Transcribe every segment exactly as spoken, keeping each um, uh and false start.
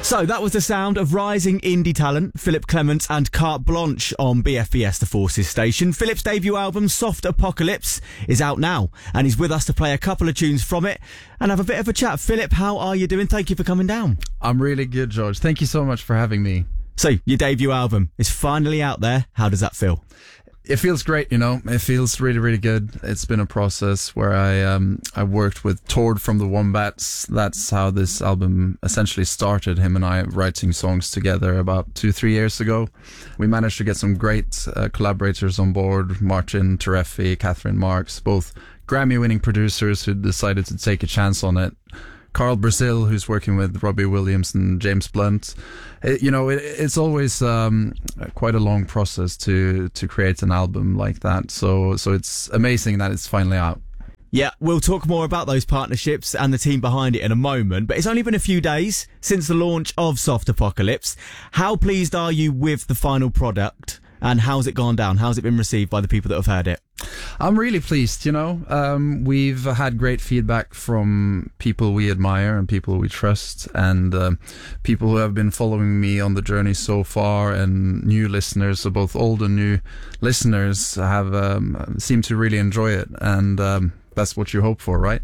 So that was the sound of rising indie talent Philip Clement and Carte Blanche on B F B S The Forces station. Philip's debut album, Soft Apocalypse, is out now, and he's with us to play a couple of tunes from it and have a bit of a chat. Philip, how are you doing? Thank you for coming down. I'm really good, George. Thank you so much for having me. So, your debut album is finally out there. How does that feel? It feels great, you know. It feels really, really good. It's been a process where I um I worked with Tord from the Wombats. That's how this album essentially started. Him and I writing songs together about two, three years ago. We managed to get some great uh, collaborators on board: Martin Tereffi, Catherine Marks, both Grammy-winning producers who decided to take a chance on it. Carl Brazil, who's working with Robbie Williams and James Blunt. It, you know, it, it's always um, quite a long process to to create an album like that. So so it's amazing that it's finally out. Yeah, we'll talk more about those partnerships and the team behind it in a moment, but it's only been a few days since the launch of Soft Apocalypse. How pleased are you with the final product, and how's it gone down? How's it been received by the people that have heard it? I'm really pleased, you know. Um, we've had great feedback from people we admire and people we trust, and um, people who have been following me on the journey so far, and new listeners, so both old and new listeners have um, seemed to really enjoy it, and um, that's what you hope for, right?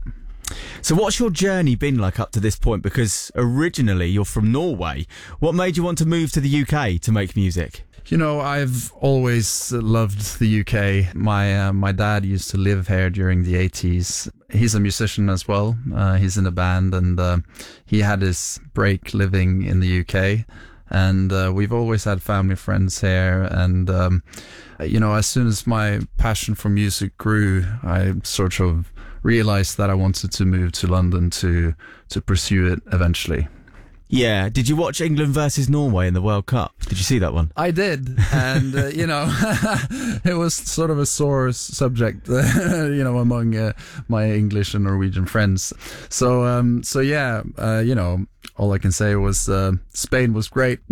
So what's your journey been like up to this point? Because originally you're from Norway. What made you want to move to the U K to make music? You know, I've always loved the U K. My uh, my dad used to live here during the eighties. He's a musician as well. Uh, he's in a band, and uh, he had his break living in the U K. And uh, we've always had family friends here. And, um, you know, as soon as my passion for music grew, I sort of realized that I wanted to move to London to to pursue it eventually. Yeah. Did you watch England versus Norway in the World Cup? Did you see that one? I did. And, uh, you know, it was sort of a sore subject, uh, you know, among uh, my English and Norwegian friends. So, um, so yeah, uh, you know, all I can say was uh, Spain was great.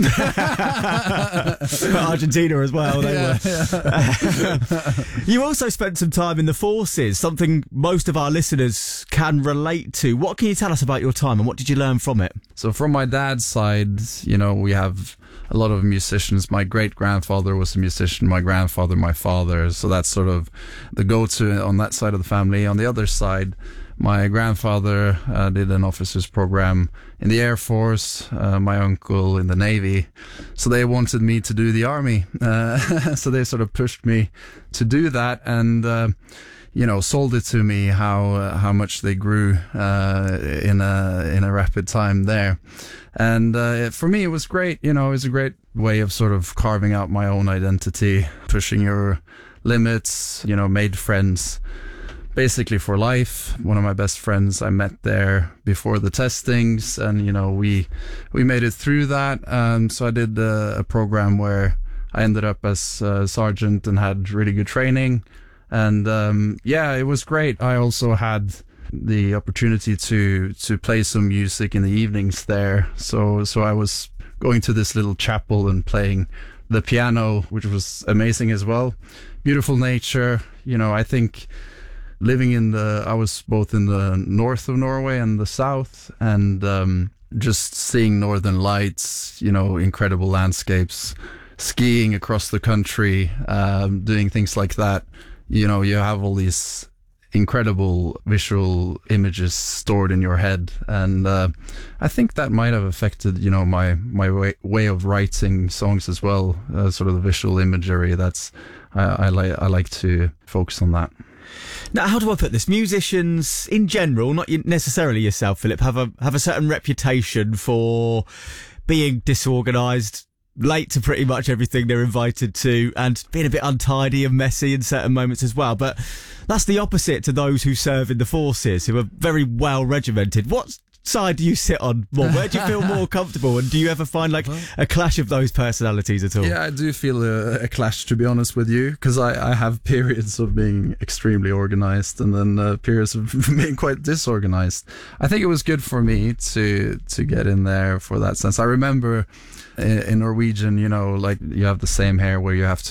Argentina as well. They yeah, were. Yeah. You also spent some time in the forces, something most of our listeners can relate to. What can you tell us about your time, and what did you learn from it? So from my dad's side, you know, we have a lot of musicians. My great-grandfather was a musician, my grandfather, my father. So that's sort of the go-to on that side of the family. On the other side, my grandfather uh, did an officer's program in the Air Force, uh, my uncle in the Navy. So they wanted me to do the army. Uh, so they sort of pushed me to do that, and uh, you know, sold it to me how uh, how much they grew uh, in a in a rapid time there. And uh, for me, it was great. You know, it was a great way of sort of carving out my own identity, pushing your limits. You know, made friends basically for life. One of my best friends I met there before the testings, and you know, we we made it through that. Um, so I did uh, a program where I ended up as a sergeant and had really good training. And um, yeah, it was great. I also had the opportunity to to play some music in the evenings there. So so I was going to this little chapel and playing the piano, which was amazing as well. Beautiful nature. You know, I think living in the, I was both in the north of Norway and the south, and um, just seeing northern lights, you know, incredible landscapes, skiing across the country, um, doing things like that. You know, you have all these incredible visual images stored in your head, and uh, I think that might have affected, you know, my my way, way of writing songs as well. Uh, sort of the visual imagery. That's I, I like I like to focus on that. Now, how do I put this? Musicians in general, not necessarily yourself, Philip, have a have a certain reputation for being disorganised, late to pretty much everything they're invited to, and being a bit untidy and messy in certain moments as well. But that's the opposite to those who serve in the forces, who are very well regimented. What side do you sit on more? Where do you feel more comfortable? And do you ever find like a clash of those personalities at all? Yeah, I do feel a, a clash, to be honest with you, because I, I have periods of being extremely organized, and then uh, periods of being quite disorganized. I think it was good for me to to get in there for that sense. I remember in Norwegian, you know, like you have the same hair where you have to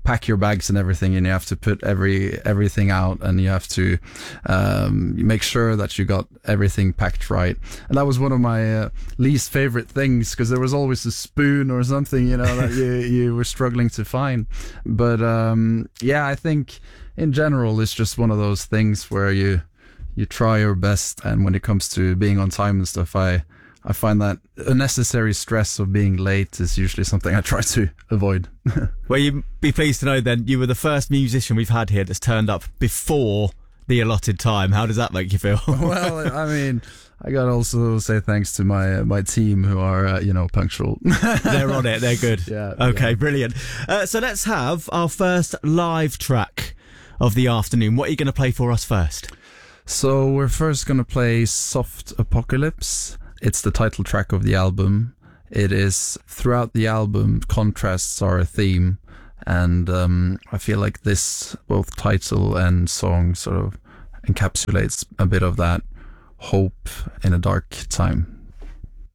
pack your bags and everything, and you have to put every everything out, and you have to um, make sure that you got everything packed right. And that was one of my uh, least favorite things, because there was always a spoon or something, you know, that you you were struggling to find. But um, yeah, I think in general it's just one of those things where you you try your best, and when it comes to being on time and stuff, I. I find that unnecessary stress of being late is usually something I try to avoid. Well, you'd be pleased to know then you were the first musician we've had here that's turned up before the allotted time. How does that make you feel? Well, I mean, I got to also say thanks to my uh, my team, who are, uh, you know, punctual. They're on it. They're good. Yeah. Okay, yeah. brilliant. Uh, so let's have our first live track of the afternoon. What are you going to play for us first? So we're first going to play Soft Apocalypse. It's the title track of the album. It is, throughout the album, contrasts are a theme. And um, I feel like this, both title and song, sort of encapsulates a bit of that hope in a dark time.